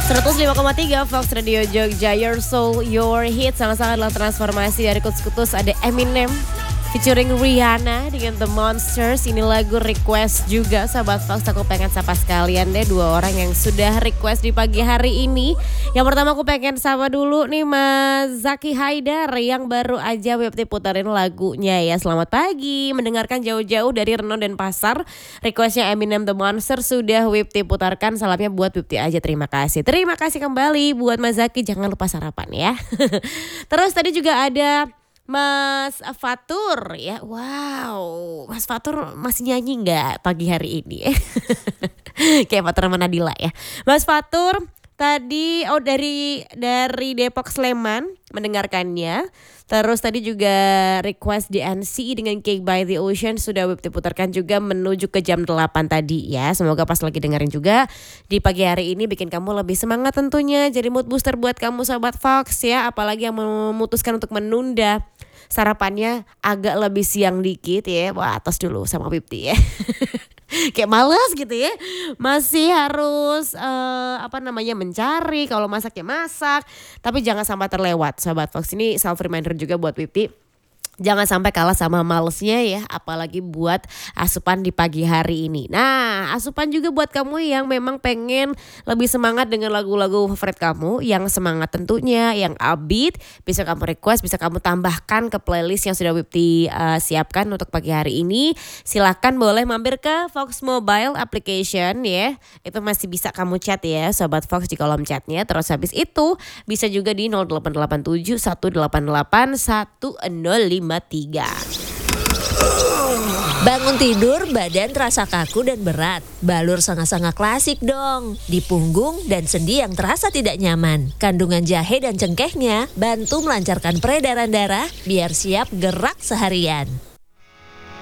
105,3 Fox Radio Jogja, Your Soul, Your Hit. Sangat-sangat adalah transformasi dari Kutus-Kutus. Ada Eminem featuring Rihanna dengan The Monsters. Ini lagu request juga sahabat Fox. Aku pengen sapa sekalian deh dua orang yang sudah request di pagi hari ini. Yang pertama aku pengen sapa dulu nih Mas Zaki Haidar yang baru aja Wipti putarin lagunya ya. Selamat pagi, mendengarkan jauh-jauh dari Renon dan Pasar. Requestnya Eminem The Monster sudah Wipti putarkan. Salamnya buat Wipti aja, terima kasih. Terima kasih kembali buat Mas Zaki, jangan lupa sarapan ya. Terus tadi juga ada Mas Fatur ya, wow, Mas Fatur masih nyanyi nggak pagi hari ini? Kayak Fatur sama Nadila ya. Mas Fatur tadi dari Depok Sleman mendengarkannya. Terus tadi juga request DNC dengan Cake by the Ocean sudah Wipti putarkan juga menuju ke jam 8 tadi ya. Semoga pas lagi dengerin juga di pagi hari ini bikin kamu lebih semangat tentunya. Jadi mood booster buat kamu sahabat Fox ya. Apalagi yang memutuskan untuk menunda sarapannya agak lebih siang dikit ya. Wah, atas dulu sama Wipti ya. Kayak males gitu ya. Masih harus mencari, kalau masak ya masak. Tapi jangan sampai terlewat sahabat Fox. Ini self reminder juga buat Wipti. Jangan sampai kalah sama malesnya ya, apalagi buat asupan di pagi hari ini. Nah, asupan juga buat kamu yang memang pengen lebih semangat dengan lagu-lagu favorit kamu, yang semangat tentunya, yang upbeat, bisa kamu request, bisa kamu tambahkan ke playlist yang sudah Wipti siapkan untuk pagi hari ini. Silakan boleh mampir ke Fox Mobile application ya. Itu masih bisa kamu chat ya, sobat Fox di kolom chatnya. Terus habis itu bisa juga di 0887 188 1053. Bangun tidur, badan terasa kaku dan berat. Balur sanga-sanga klasik dong. Di punggung dan sendi yang terasa tidak nyaman. Kandungan jahe dan cengkehnya bantu melancarkan peredaran darah biar siap gerak seharian.